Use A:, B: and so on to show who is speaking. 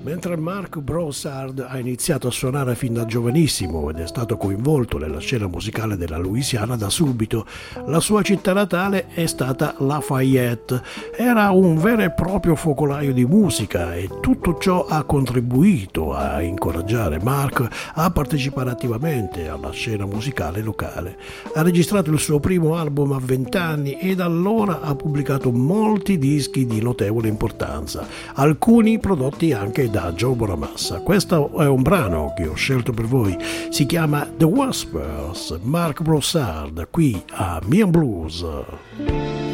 A: Mentre Mark Broussard ha iniziato a suonare fin da giovanissimo ed è stato coinvolto nella scena musicale della Louisiana da subito, la sua città natale è stata Lafayette. Era un vero e proprio focolaio di musica e tutto ciò ha contribuito a incoraggiare Mark a partecipare attivamente alla scena musicale locale. Ha registrato il suo primo album a 20 anni e da allora ha pubblicato molti dischi di notevole importanza, alcuni prodotti anche da Joe Bonamassa. Questo è un brano che ho scelto per voi, si chiama The Whispers, Mark Broussard qui a Me and Blues.